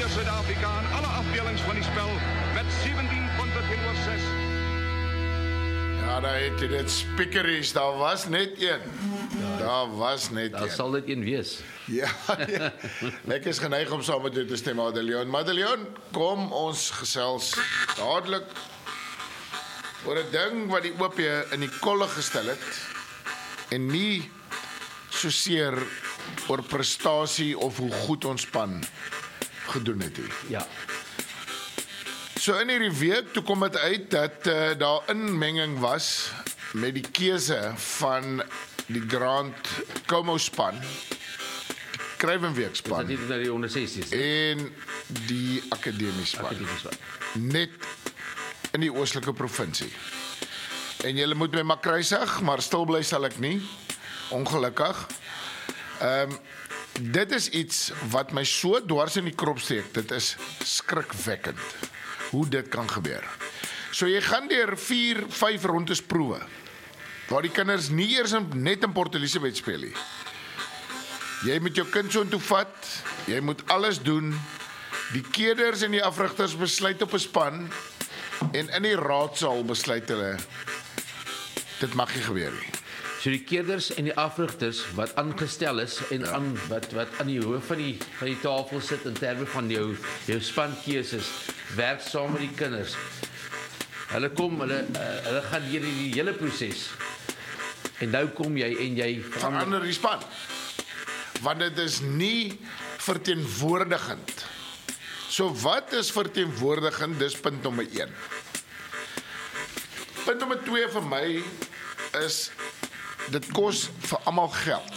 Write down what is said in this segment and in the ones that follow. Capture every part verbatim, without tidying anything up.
hier Suid-Afrika in alle afdelings van die spel met sewentien punte teenoor ses. Ja, daar het jy dit spiekeries, daar was net een. Ja, daar was net Daar een. sal dit een wees. Ja, ja. Ek is geneig om saam met jou te stem, Madeleine. Madeleine, kom ons gesels dadelik oor 'n ding wat die O P in die kolle gestel het en nie soseer oor prestasie of hoe goed ons span gedoen het nie. Ja. So in hierdie week toe kom dit uit dat uh, daar inmenging was met die keuse van die Grand Como span, Kruivenweek Is span dit nou die onder sesties? en die akademie span. Akademie span. Net in die oostelike provinsie. En julle moet my maar kruisig, maar stil bly sal ek nie. Ongelukkig. Ehm um, dit is iets wat my so dwars in die krop steek. Dit is skrikwekkend hoe dit kan gebeur. So jy gaan deur vier, vyf rondes proewe waar die kinders nie eers in, net in Port Elizabeth speel nie. Jy moet jou kind so intoe vat, jy moet alles doen. Die keerders en die afrigters besluit op 'n span en in die raadsaal besluit hulle dit mag nie gebeur nie. So die keerders en die afrigters wat aangestel is en ja. aan wat wat aan die hoof van die van die tafel sit in terme van jou jou spankeuses, werk saam met die kinders. Hulle kom, hulle uh, hulle gaan deur die hele proses. En nou kom jy en jy verander, verander die span. Want dit is nie verteenwoordigend. So wat is verteenwoordigend? Dis punt nommer een. Punt nommer twee vir my is dit kos vir almal geld.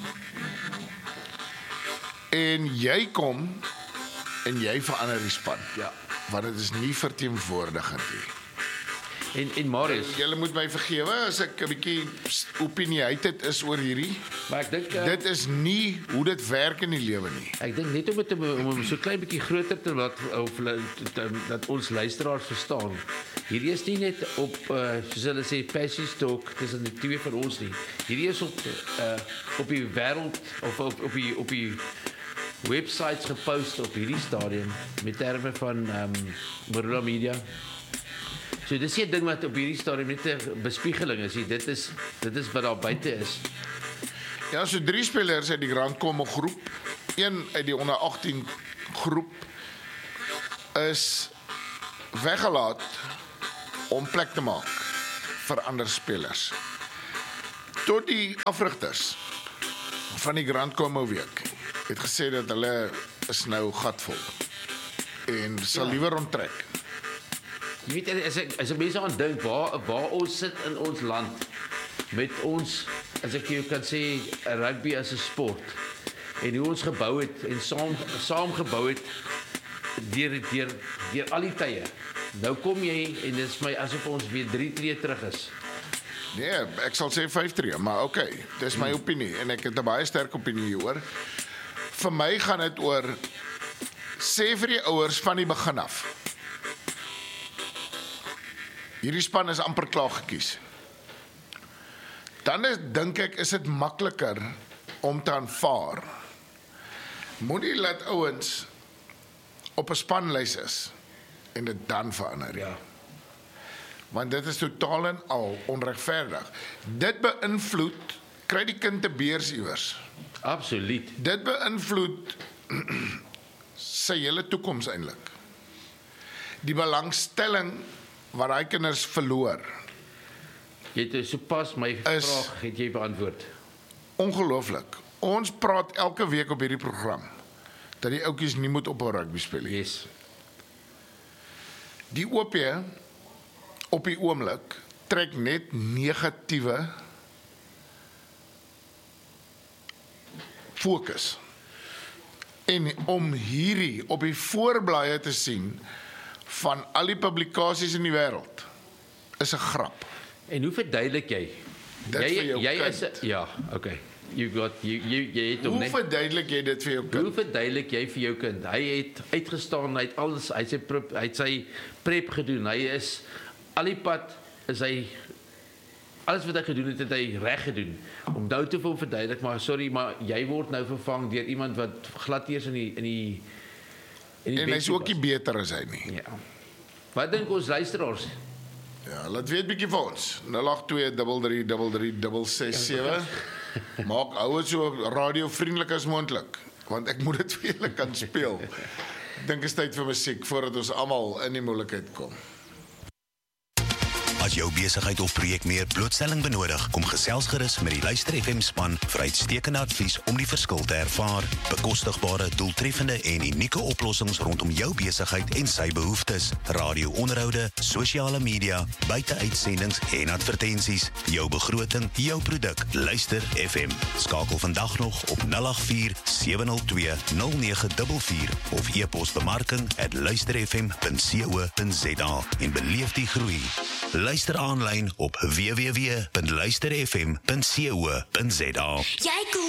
En jy kom en jy verander die span. Ja. Want dit is nie verteenwoordigend nie. En en Marius, julle moet my vergewe as ek 'n bietjie opinieheid is oor hierdie. Maar ek dink uh, dit is nie hoe dit werk in die lewe nie. Ek dink net om dit om om so klein bietjie groter te laat of dat ons luisteraars verstaan. Hierdie is nie net op uh, soos hulle sê passies talk tussen die twee van ons nie. Hierdie is op uh, op die wêreld of op op die op die websites gepost op hierdie stadium met terme van ehm um, Marula Media. So dis nie 'n ding wat op hierdie stadium net 'n bespiegeling is nie. Dit is dit is wat daar buite is. Ja, so drie spelers uit die Grand Como groep, een uit die onder agttien groep is weggelaat om plek te maak vir ander spelers. Tot die afrigters van die Grand Como week het gesê dat hulle is nou gatvol en sal ja. liewer onttrek. Jy weet, as ek as ek mense aan dink waar waar ons sit in ons land met ons, as ek jou kan sê, rugby as 'n sport en hoe ons gebou het en saam saam gebou het deur deur deur al die tye. Nou kom jy en dit is my asof ons weer drie tree terug is. Nee, ek sal sê vyf tree, maar okay, dis my opinie en ek het 'n baie sterk opinie hieroor. Vir my gaan dit oor sê vir die ouers van die begin af. Hierdie span is amper klaar gekies. Dan is, dink ek, is dit makliker om te aanvaar. Moenie laat ouens op 'n spanlys is en dit dan verander. Ja. Want dit is totaal en al onregverdig. Dit beïnvloed, kry die kind 'n beurs iewers. Absoluut. Dit beïnvloed sy hele toekoms eintlik. Die belangstelling wat daai kinders verloor. Jy het sopas my vraag het jy beantwoord. Ongelooflik. Ons praat elke week op hierdie program dat die ouetjies nie moet ophou rugby speel nie. Yes. Die O P op die oomblik trek net negatiewe fokus. En om hierdie op die voorblaaie te sien van al die publikasies in die wêreld is 'n grap. En hoe verduidelik jy? Dit jy vir jou jy kind. is a, ja, okay. You got you you jy het hom Hoe net. verduidelik jy dit vir jou kind? Hoe verduidelik jy vir jou kind? Hy het uitgestaan, hy het alles, hy het sy prep, hy het sy prep gedoen. Hy is al die pad is hy alles wat hy gedoen het, het hy reg gedoen. Om nou te wil verduidelik, maar sorry, maar jy word nou vervang deur iemand wat glad eers in die in die En, en hy is ook nie beter as hy nie. Ja. Wat dink ons luisteraars? Ja, laat weet bietjie vir ons. nul agt twee drie drie drie drie drie ses sewe. Maak hou dit so radiovriendelik as moontlik, want ek moet dit vir julle kan speel. Ek dink is tyd vir musiek voordat ons almal in die moeilikheid kom. As jou besigheid of projek meer blootstelling benodig, kom gesels gerus met die Luister F M span vir uitstekende advies om die verskil te ervaar. Bekostigbare, doeltreffende en unieke oplossings rondom jou besigheid en sy behoeftes. Radio-onderhoude, sosiale media, buiteuitsendings en advertensies. Jou begroting, jou produk. Luister F M. Skakel vandag nog op nul agt vier sewe nul twee nul nege vier vier of e-pos bemarking at luisterfm punt co punt za en beleef die groei. Luister aanlyn op w w w punt luisterfm punt co punt za. Jy